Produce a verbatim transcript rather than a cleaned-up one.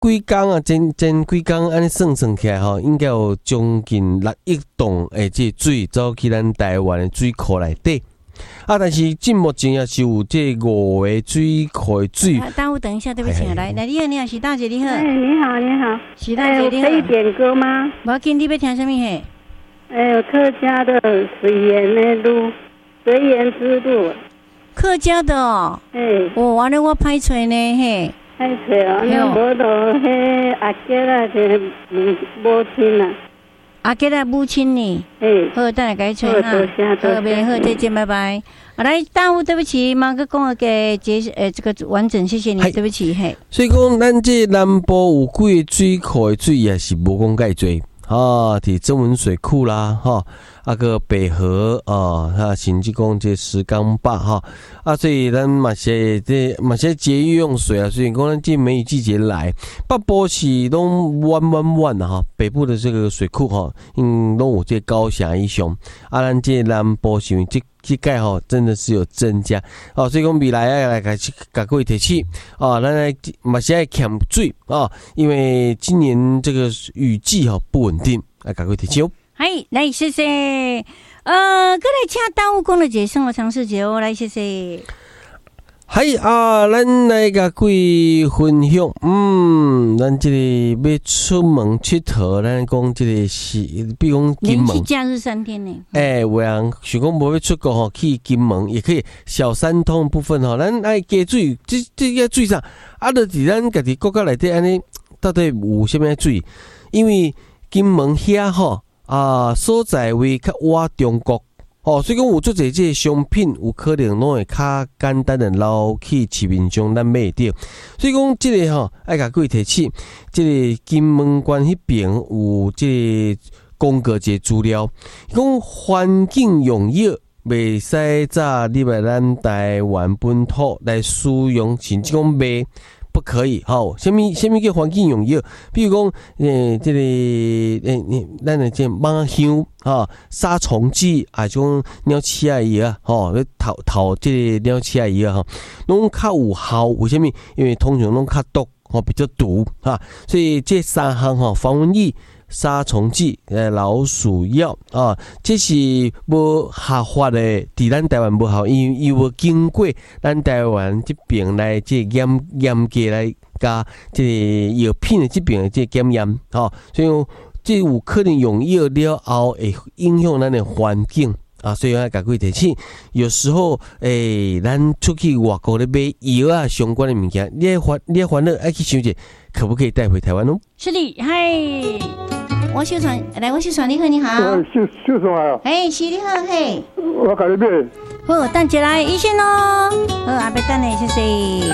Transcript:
几工啊，前前几工安尼算算起来吼，应该有将近六亿吨诶，即水走去咱台湾的水库内底。啊，但是至目前也是有这五个水库的水。 大伙等一下，对不起，来来，你好，你好，徐大姐，你好。 哎，你好，你好， 徐大姐，你好。 可以点歌吗？ 我要紧，你要听什么嘿？ 哎有客家的水源的路，水源之路。 客家的哦。哎。哦，完了我歹找呢嘿。 歹找哦，那无就迄阿姐啦，就母亲啦。 阿吉的母亲呢？ 哎， 好，等下改吹哈。好，别好，再见，拜拜。好，来，大户，对不起，马哥讲个节呃这个完整，谢谢你，对不起嘿。 所以讲，咱这南部有几个水库的水也是无讲介多。啊，伫曾文水库啦，哈，啊个北河啊，哈，甚至讲这石冈坝哈，啊，所以咱嘛些这嘛些节约用水啊，所以讲咱这梅雨季节来，北部是拢弯弯弯的哈，北部的这个水库哈，嗯，拢有这高峡以上，啊，咱这南部是因为这。这盖吼真的是有增加哦，所以讲未来要来开始甲各位提起啊，咱来嘛是爱欠水啊，因为今年这个雨季哈不稳定，来甲各位提起哦。 嗨，来谢谢，呃，过来请大务讲了解生活常识节哦，来谢谢。 嗨啊，咱来甲各位分享，嗯，咱这里要出门佚佗，咱讲这个是，比如讲金门， 连续假日三天呢。 哎、欸，有人想讲无要出国吼，去金门也可以。小三通部分吼，咱爱加水，这这个水啥？啊，就伫咱家己国家内底安尼，到底有啥物水？因为金门遐吼啊所在位较倚中国。哦，所以讲有做这这商品有可能拢会较简单的捞去市面上咱买着，所以讲这个吼爱甲各位提起，这个金门关迄边有这个公告一个资料，讲环境用药袂使早入来咱台湾本土来使用，甚至讲卖。不可以，好，什么什么叫环境用药？比如讲，诶、呃，这个诶，咱的这蚊香啊，杀虫剂啊，种鸟鼠仔药啊，吼，咧头头这个鸟鼠仔药啊，拢较有效。为什么？因为通常拢较毒，吼，比较毒啊，所以这三项吼，防蚊液。杀虫剂、呃老鼠药啊，这是无合法的，伫咱台湾无效，因为伊无经过咱台湾这边来这严严格来加这药品的这边的这检验，吼、啊，所以这有可能用药了后会影响咱的环境。啊，所以要甲各位提醒，有时候诶、欸，咱出去外国咧买药啊相关的物件，你烦你烦恼爱去想者，可不可以带回台湾哦？ 是的，嗨，我小传来，我小传你好，你好， 小小传啊， 哎，是你好，嘿， 我甲你买， 好，等一下来医生咯，好，阿伯等你，谢谢。